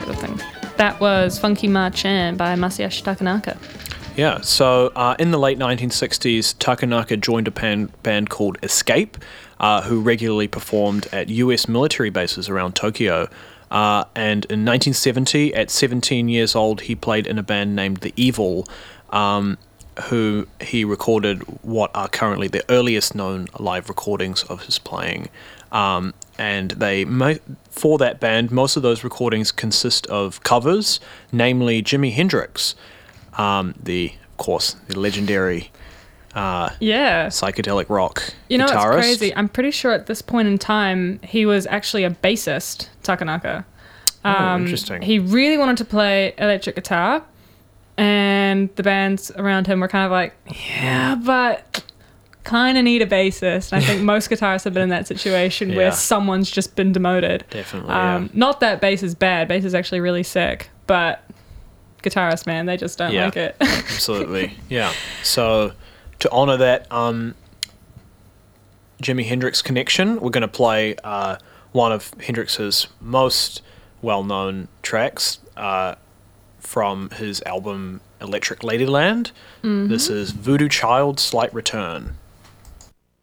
sort of thing. That was Funky Ma-chan by Masayoshi Takanaka. Yeah, so in the late 1960s, Takanaka joined a band called Escape, who regularly performed at US military bases around Tokyo. And in 1970, at 17 years old, he played in a band named The Evil, who he recorded what are currently the earliest known live recordings of his playing. And for that band, most of those recordings consist of covers, namely Jimi Hendrix, the legendary psychedelic rock guitarist. You know what's crazy? I'm pretty sure at this point in time, he was actually a bassist, Takanaka. Interesting. He really wanted to play electric guitar, and the bands around him were kind of like, yeah, but kind of need a bassist. And I think most guitarists have been in that situation where someone's just been demoted. Definitely, Not that bass is bad. Bass is actually really sick, but guitarists, man, they just don't like it. Absolutely, yeah. So to honor that Jimi Hendrix connection, we're going to play one of Hendrix's most well-known tracks from his album Electric Ladyland. Mm-hmm. This is Voodoo Child, Slight Return.